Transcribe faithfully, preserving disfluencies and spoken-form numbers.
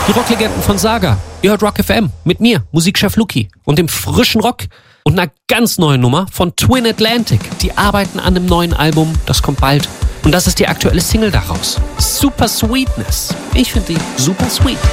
Die Rocklegenden von Saga. Ihr hört Rock F M mit mir, Musikchef Luki, und dem frischen Rock und einer ganz neuen Nummer von Twin Atlantic. Die arbeiten an einem neuen Album, das kommt bald. Und das ist die aktuelle Single daraus. Super Sweetness. Ich finde die super sweet.